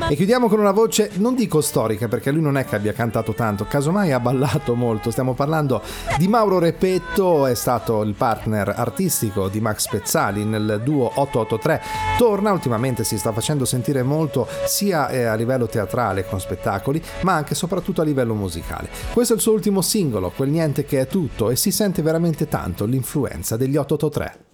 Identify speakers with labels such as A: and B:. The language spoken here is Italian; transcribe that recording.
A: E chiudiamo con una voce, non dico storica perché lui non è che abbia cantato tanto, casomai ha ballato molto. Stiamo parlando di Mauro Repetto, è stato il partner artistico di Max Pezzali nel duo 883. Torna, ultimamente si sta facendo sentire molto sia a livello teatrale con spettacoli, ma anche e soprattutto a livello musicale. Questo è il suo ultimo singolo, Quel niente che è tutto, e si sente veramente tanto l'influenza degli 883.